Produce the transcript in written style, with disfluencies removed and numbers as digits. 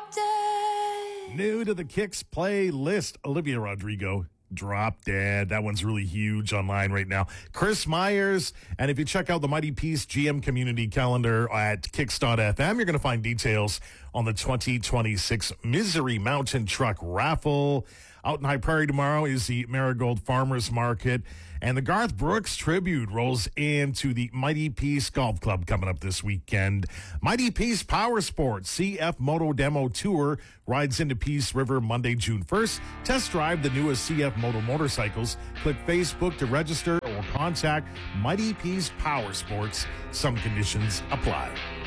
Dead. New to the Kicks playlist, Olivia Rodrigo, Drop Dead. That one's really huge online right now. Chris Myers. And if you check out the Mighty Peace GM community calendar at kicks.fm, you're going to find details on the 2026 Misery Mountain Truck Raffle. Out in High Prairie tomorrow is the Marigold Farmers Market. And the Garth Brooks tribute rolls into the Mighty Peace Golf Club coming up this weekend. Mighty Peace Power Sports CF Moto Demo Tour rides into Peace River Monday, June 1st. Test drive the newest CF Moto motorcycles. Click Facebook to register or contact Mighty Peace Power Sports. Some conditions apply.